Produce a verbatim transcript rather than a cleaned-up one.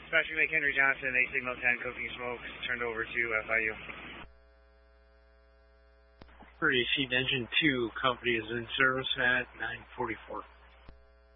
Special McHenry Johnson, eight Signal ten, cooking smoke, turned over to F I U. Pretty Seat Engine two company is in service at nine forty-four.